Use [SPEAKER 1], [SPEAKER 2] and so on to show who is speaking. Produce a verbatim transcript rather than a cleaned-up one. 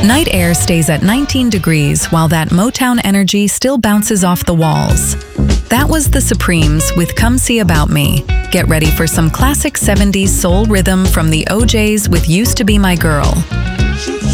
[SPEAKER 1] Night air stays at nineteen degrees while that Motown energy still bounces off the walls. That was the Supremes with Come See About Me. Get ready for some classic seventies soul rhythm from the O Js with Used to Be My Girl.